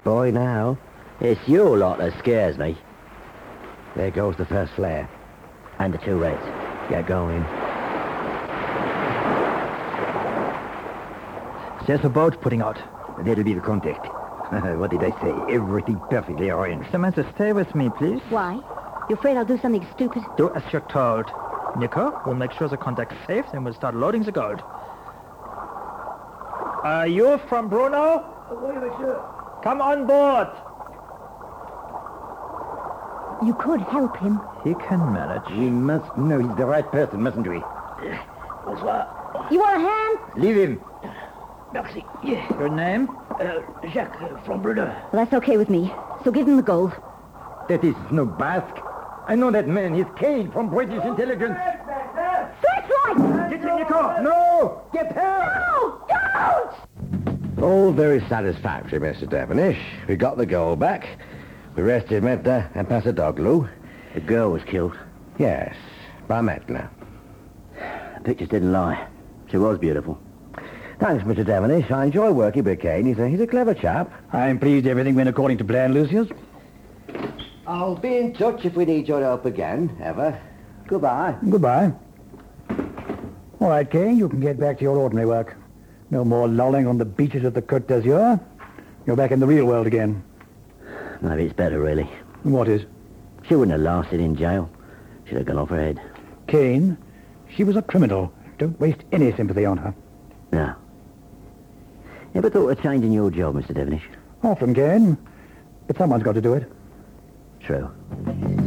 boy now. It's your lot that scares me. There goes the first flare. And the two reds. Get going. There's a boat putting out. That'll be the contact. What did I say? Everything perfectly arranged. Samantha, stay with me, please. Why? You afraid I'll do something stupid? Do as you're told. Nico, we'll make sure the contact's safe, and we'll start loading the gold. Are you from Bruno? Oui, monsieur. Come on board. You could help him. He can manage. We must know he's the right person, mustn't we? Bonsoir. You want a hand? Leave him. Merci. Yeah. Your name? Jacques from Bruno. Well, that's okay with me. So give him the gold. That is no Basque. I know that man. He's Kane from British intelligence. Searchlight! Get him, Nico! No! Get help! No! Don't! All very satisfactory, Mr. Devenish. We got the gold back. We arrested Medna and Passadoglu. The girl was killed. Yes, by Medna. The pictures didn't lie. She was beautiful. Thanks, Mr. Devenish. I enjoy working with Kane. He's a clever chap. I'm pleased everything went according to plan, Lucius. I'll be in touch if we need your help again, ever. Goodbye. Goodbye. All right, Kane, you can get back to your ordinary work. No more lolling on the beaches of the Côte d'Azur. You're back in the real world again. Maybe it's better, really. What is? She wouldn't have lasted in jail. She'd have gone off her head. Kane, she was a criminal. Don't waste any sympathy on her. No. Ever thought of changing your job, Mr. Devenish? Often, Kane. But someone's got to do it. True.